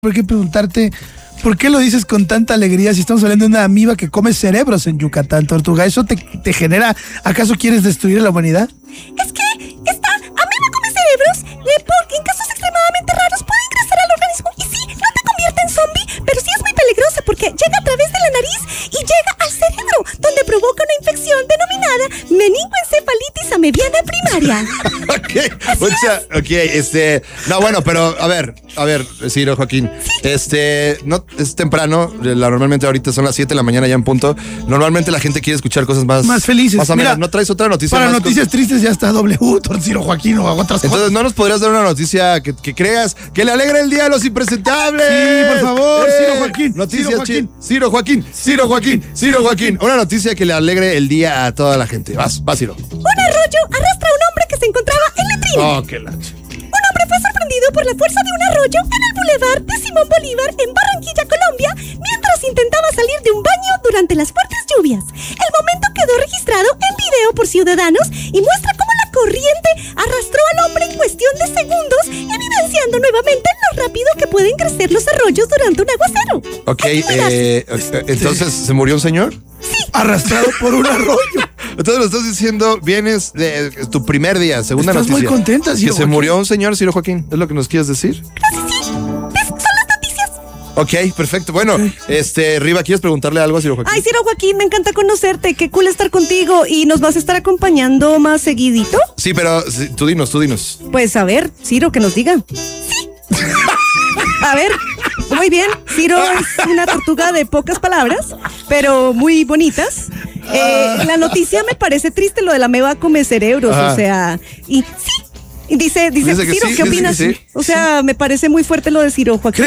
Hay que preguntarte, ¿por qué lo dices con tanta alegría si estamos hablando de una amiba que come cerebros en Yucatán, Tortuga? ¿Eso te genera? ¿Acaso quieres destruir a la humanidad? Es que esta amiba come cerebros porque en casos extremadamente raros puede ingresar al organismo y sí, no te convierte en zombie, pero sí es muy peligrosa porque llega a través de la nariz y llega al cerebro, donde provoca una infección denominada meningoencefalitis amebiana primaria. No, bueno, pero a ver, Ciro, Joaquín, no es temprano, normalmente ahorita son las 7 de la mañana ya en punto. Normalmente la gente quiere escuchar cosas más felices. Más amenas. ¿No traes otra noticia? Para noticias tristes ya está W, Ciro Joaquín o otras cosas. Entonces, ¿no nos podrías dar una noticia que creas que le alegre el día a los impresentables? Sí, por favor, Ciro Joaquín. Noticias, Ciro Joaquín. Una noticia que le alegre el día a toda la gente. Vas, Ciro. Un arroyo arrastra a un hombre que se encontraba en letrina. Oh, qué lache. Un hombre fue sorprendido por la fuerza de un arroyo en el Boulevard de Simón Bolívar en Barranquilla, Colombia, mientras intentaba salir de un baño durante las fuertes lluvias. El momento quedó registrado en video por ciudadanos y muestra cómo la corriente arrastró al hombre en cuestión de segundos, evidenciando nuevamente lo rápido que pueden crecer los arroyos durante un aguacero. Ok, entonces, ¿se murió un señor? Sí. Arrastrado por un arroyo. Entonces lo estás diciendo, vienes de tu primer día, segunda Estás noticia. muy contenta, Ciro Que se Joaquín. murió un señor, Ciro Joaquín, ¿es lo que nos quieres decir? Sí. Son las noticias. Ok, perfecto. Bueno, Riva, ¿quieres preguntarle algo a Ciro Joaquín? Ay, Ciro Joaquín, me encanta conocerte. Qué cool estar contigo. ¿Y nos vas a estar acompañando más seguidito? Sí, pero tú dinos. Pues a ver, Ciro, que nos diga. Sí. A ver, muy bien. Ciro es una tortuga de pocas palabras, pero muy bonitas. La noticia me parece triste, lo de la ameba come cerebros, Ajá. o sea, y sí. Y dice que Ciro, sí, ¿qué opinas? dice que sí. O sea, me parece muy fuerte lo de Ciro Joaquín.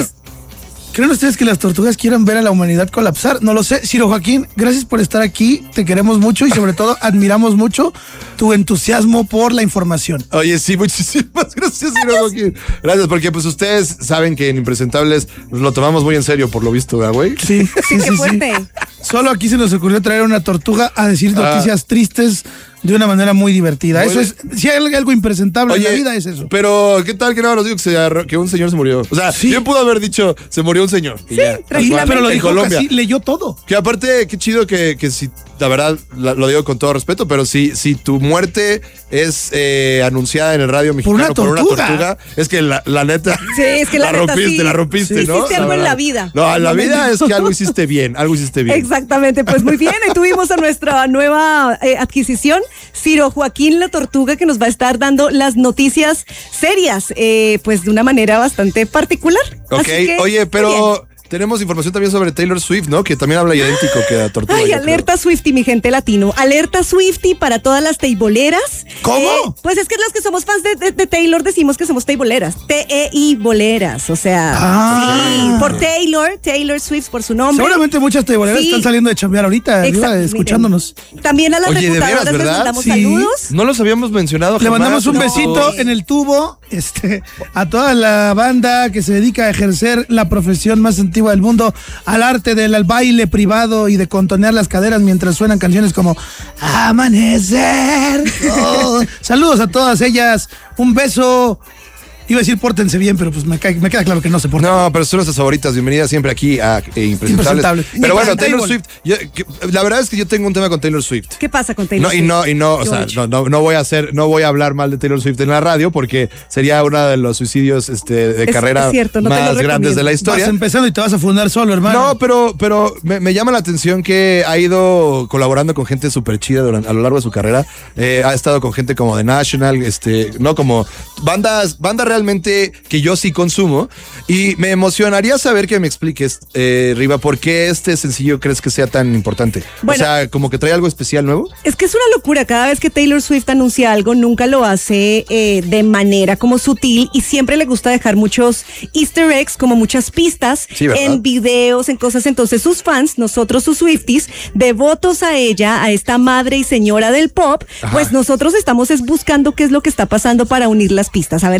¿Creen ustedes que las tortugas quieran ver a la humanidad colapsar? No lo sé. Ciro Joaquín, gracias por estar aquí. Te queremos mucho y sobre todo admiramos mucho tu entusiasmo por la información. Oye, sí, muchísimas gracias, Ciro Joaquín. Gracias, porque pues ustedes saben que en Impresentables nos lo tomamos muy en serio, por lo visto, ¿verdad, güey? Sí, Qué fuerte. Solo aquí se nos ocurrió traer una tortuga a decir noticias tristes de una manera muy divertida. Muy Eso es, si hay algo impresentable en la vida, es eso. Pero, ¿qué tal que no nos digo que un señor se murió? O sea, Sí. yo pudo haber dicho, se murió un señor. Sí, tranquilamente. Pero lo en dijo Colombia. casi, leyó todo. Que aparte, qué chido que si, la verdad, lo digo con todo respeto, pero si tu muerte es anunciada en el radio mexicano por una tortuga, es que la neta, Sí, es que la neta, sí. la rompiste, Sí, ¿no? hiciste algo en la vida. No, en la vida es que algo hiciste bien. Exactamente, pues muy bien. Hoy tuvimos a nuestra nueva adquisición, Ciro Joaquín la Tortuga, que nos va a estar dando las noticias serias, pues de una manera bastante particular. Ok, Así que, oye, pero muy bien. tenemos información también sobre Taylor Swift, ¿no? Que también habla idéntico que la tortuga. Ay, yo alerta Swiftie, mi gente latino. Alerta Swiftie para todas las teiboleras. ¿Cómo? Pues es que los que somos fans de Taylor decimos que somos teiboleras. T-E-I boleras, o sea. Sí, por Taylor Swift, por su nombre. Seguramente muchas teiboleras Sí. están saliendo de chambear ahorita, Exacto, escuchándonos. También a las Oye, ¿de veras, reputadoras les verdad? mandamos Sí. saludos. No los habíamos mencionado Le jamás. mandamos un No. besito en el tubo a toda la banda que se dedica a ejercer la profesión más antigua del mundo, al arte del baile privado y de contonear las caderas mientras suenan canciones como Amanecer. Oh. Saludos a todas ellas. Un beso. Iba a decir pórtense bien, pero pues me queda claro que no se portan. No, pero son nuestras favoritas. Bienvenidas siempre aquí a Impresentables. Impresentables. Pero bueno, Impresentable. Taylor Swift. La verdad es que yo tengo un tema con Taylor Swift. ¿Qué pasa con Taylor No, Swift? o sea, no voy a hablar mal de Taylor Swift en la radio porque sería uno de los suicidios de carrera es cierto, no te lo más recomiendo. grandes de la Vas historia. empezando y te vas a fundar solo, hermano. No, pero me llama la atención que ha ido colaborando con gente súper chida a lo largo de su carrera. Ha estado con gente como The National, no como bandas realmente que yo sí consumo. Y me emocionaría saber que me expliques, Riva, ¿por qué este sencillo crees que sea tan importante? Bueno, o sea, como que trae algo especial nuevo. Es que es una locura. Cada vez que Taylor Swift anuncia algo, nunca lo hace de manera como sutil y siempre le gusta dejar muchos easter eggs, como muchas pistas Sí, ¿verdad? en videos, en cosas. Entonces sus fans, nosotros sus Swifties, devotos a ella, a esta madre y señora del pop, Ajá. pues nosotros estamos buscando qué es lo que está pasando para unir las pistas. A ver, ya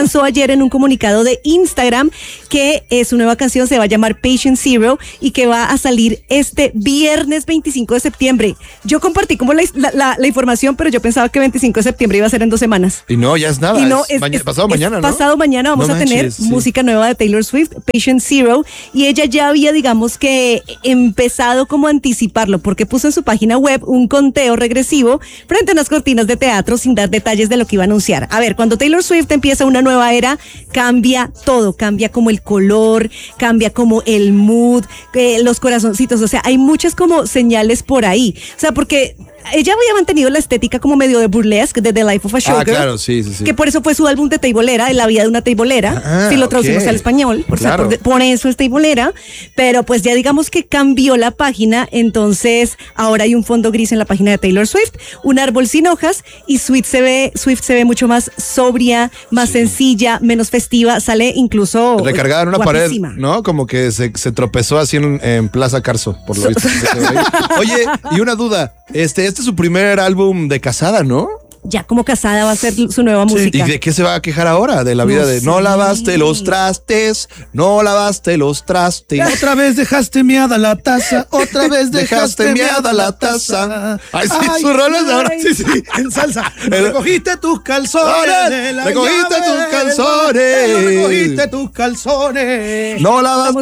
lanzó ayer en un comunicado de Instagram que su nueva canción se va a llamar Patient Zero y que va a salir este viernes 25 de septiembre. Yo compartí como la información, pero yo pensaba que 25 de septiembre iba a ser en 2 semanas. Y no, ya es nada. Y no, pasado mañana, ¿no? Pasado mañana vamos a tener música nueva de Taylor Swift, Patient Zero, y ella ya había, digamos que, empezado como a anticiparlo, porque puso en su página web un conteo regresivo frente a unas cortinas de teatro sin dar detalles de lo que iba a anunciar. A ver, cuando Taylor Swift empieza una nueva era, cambia todo, cambia como el color, cambia como el mood, los corazoncitos, o sea, hay muchas como señales por ahí, o sea, porque ella había mantenido la estética como medio de burlesque de The Life of a Showgirl. Claro, sí. Que por eso fue su álbum de teibolera, de la vida de una teibolera, si lo traducimos al español, Claro. por eso es teibolera, pero pues ya digamos que cambió la página, entonces ahora hay un fondo gris en la página de Taylor Swift, un árbol sin hojas, y Swift se ve mucho más sobria, más sencilla, menos festiva, sale incluso recargada en una guapísima. pared, ¿no? Como que se tropezó así en Plaza Carso, por lo visto. Oye, y una duda, este es su primer álbum de casada, ¿no? Ya como casada va a ser su nueva música. ¿Y de qué se va a quejar ahora? De la vida de no lavaste los trastes, no lavaste los trastes. Otra vez dejaste miada la taza, otra vez dejaste miada la taza. Ay, sí, su rola es ahora. Sí, en salsa. Recogiste tus calzones de la recogiste llave tus del calzones. baño, recogiste tus calzones. No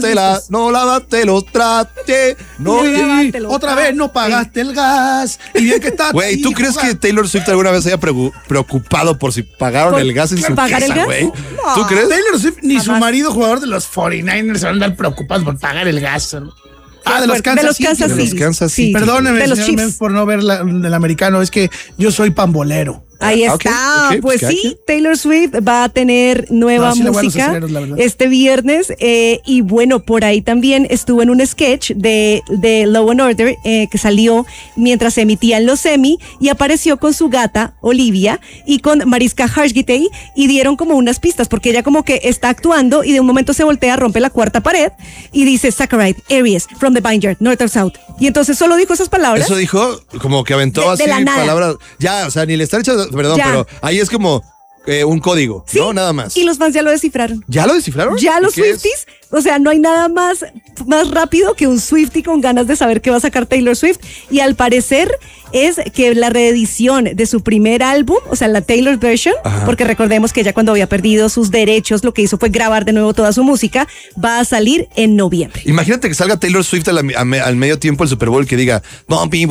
lavaste los trastes. No, otra vez no pagaste el gas. Y bien que está. Güey, ¿tú crees que Taylor Swift alguna vez haya preocupado por si pagaron el gas en su casa, güey? No. ¿Tú crees? Taylor Swift ni su marido, jugador de los 49ers, se van a andar preocupados por pagar el gas. De los Kansas City. Perdóneme, de los señor Mems, por no ver el americano. Es que yo soy pambolero. Ahí está, okay, pues sí, Taylor Swift va a tener nueva música este viernes y bueno, por ahí también estuvo en un sketch de Law and Order que salió mientras se emitían los Emmy y apareció con su gata Olivia y con Mariska Hargitay y dieron como unas pistas porque ella como que está actuando y de un momento se voltea, rompe la cuarta pared y dice Saccharide, Aries, from the Vineyard, North or South. Y entonces solo dijo esas palabras. Eso dijo, como que aventó así palabras. Ya, o sea, ni le están echando, perdón, ya. Pero ahí es como un código, sí, ¿no? Nada más. Y los fans ya lo descifraron. ¿Ya lo descifraron? Ya los Swifties, o sea, no hay nada más rápido que un Swiftie con ganas de saber qué va a sacar Taylor Swift. Y al parecer es que la reedición de su primer álbum, o sea, la Taylor version, porque recordemos que ella cuando había perdido sus derechos, lo que hizo fue grabar de nuevo toda su música, va a salir en noviembre. Imagínate que salga Taylor Swift al medio tiempo del Super Bowl que diga, Bumpy,